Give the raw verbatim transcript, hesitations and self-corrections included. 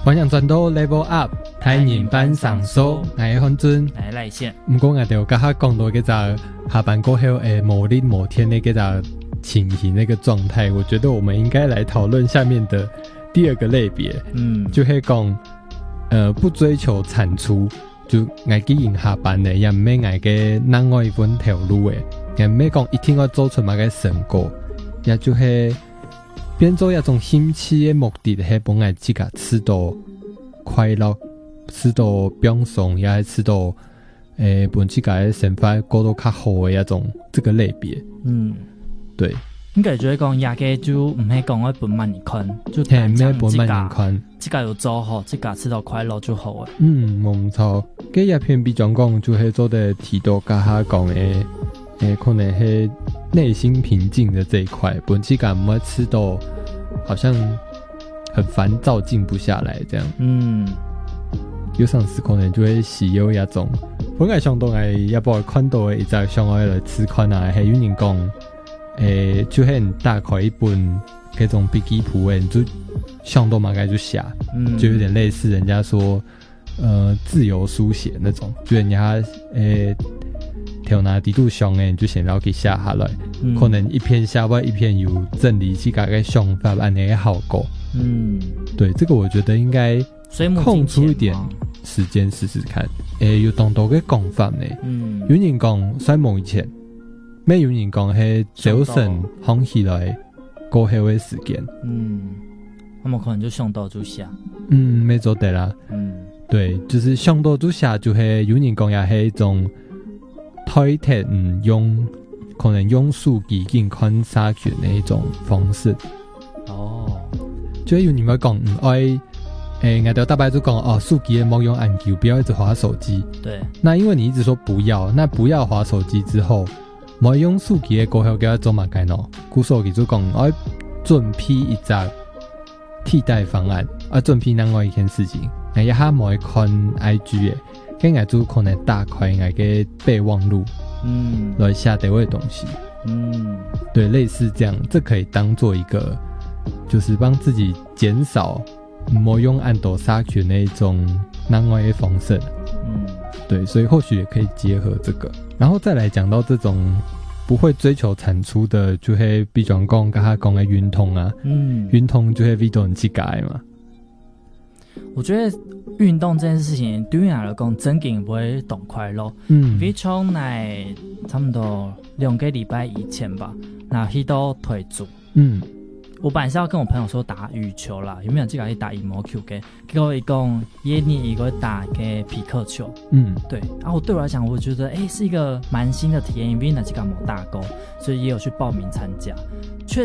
欢迎转到 Level Up 台人班上手，我是方尊， 我是赖线。 不过我就刚才讲到那个下班过后诶，某日某天那个情形那个状态，我觉得我们应该来讨论下面的第二个类别，嗯，就是讲呃不追求产出，就爱去用下班的，也唔免爱嘅另外一份条路的，也唔免讲一定要做出某个成果，也就是变做一种兴趣的目的，系本来自家吃到快乐，吃到放松，也吃到诶，本自家的生活过得较好的一种这个类别。嗯，对。 应该就是讲，亚个就唔系讲我本万年宽，就单讲本万年宽， 自家有做好，自家吃到快乐就好了。 嗯，冇错。这一篇比讲讲就系做的提到家下讲诶诶，可能是内心平静的这一块，本自家唔会吃到好像很烦躁，静不下来这样。嗯，有上时可能就会喜有一种本来相当爱也不看到的一只相爱来吃款啊，系有人讲。诶、欸，就很大块一本那种笔记簿诶，就上到马该就写，嗯，就有点类似人家说，呃，自由书写那种，就人家诶，条拿底度上诶，就想要给写下来，嗯、可能一篇下完一篇有整理去改个想法，按那个效果，嗯，对，这个我觉得应该空出一点时间试试看，诶、欸，有当多个讲法呢，嗯，有人讲三毛以前。没有人讲是早晨放起来过后的时间，嗯， 那么可能就上到就下， 嗯，没做对啦，嗯，对，就是上到就下，就是有人讲也是一种推特，嗯，用可能用数据进看下去的一种方式，哦，就有人会讲，嗯，爱。诶、欸，我大白就讲哦，手机的莫用按钮，不要一直滑手机。对，那因为你一直说不要，那不要滑手机之后。莫用手机的过后叫他做乜嘅喏？古手机就讲我准备一隻替代方案，啊准備另外一件事情，我一下莫看 I G 嘅，跟我就可能打開我嘅備忘錄，嗯，來下底位的東西，嗯，對，類似這樣，這可以當做一個，就是幫自己減少莫用按多殺去那一種另外的方式，嗯。对，所以或许也可以结合这个，然后再来讲到这种不会追求产出的，就会比方讲跟他讲的运动啊，嗯，运动就会比较自己嘛。 我觉得运动这件事情对于我来讲，真嘅不会懂快乐。嗯，比从来差不多两个礼拜以前吧，那去到退组，嗯。我本来是要跟我朋友说打羽球啦，有没有这个可以打羽毛球嘅？结果一共耶尼一个打嘅皮克球，嗯，对。然后对我来讲，我觉得哎、欸、是一个蛮新的体验，因为那几个没打过，所以也有去报名参加。确